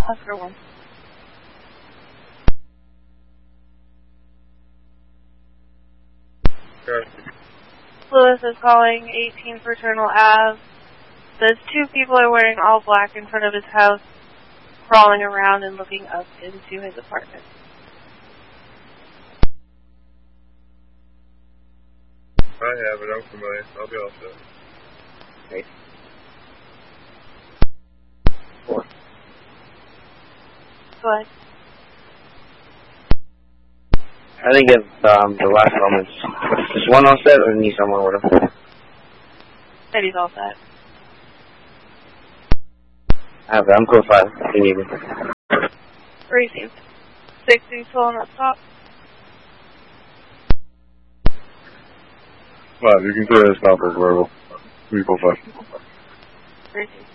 Oscar 1. Okay. Lewis is calling 18 Fraternal Ave. Says 2 people are wearing all black in front of his house, crawling around and looking up into his apartment. I have it. I'm familiar. I'll be all set. Great. 4. Go ahead. I think if the last elements, is one all set or need someone with him? Said he's all set. I'm code 5 if you need me. Received. 60 pulling up top. 5, you can clear this top of verbal. 345. Received.